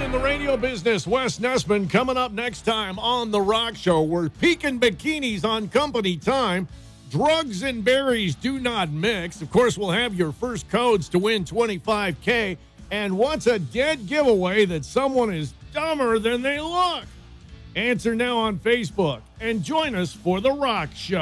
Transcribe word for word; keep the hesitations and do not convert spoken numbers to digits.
in the radio business. Wes Nessman coming up next time on The Rock Show. We're peeking bikinis on company time. Drugs and berries do not mix. Of course, we'll have your first codes to win twenty-five K. And what's a dead giveaway that someone is dumber than they look? Answer now on Facebook and join us for The Rock Show.